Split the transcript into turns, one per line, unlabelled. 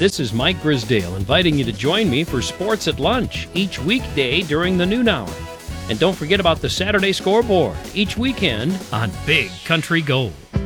This is Mike Grisdale inviting you to join me for Sports at Lunch each weekday during the noon hour. And don't forget about the Saturday scoreboard each weekend on Big Country Gold.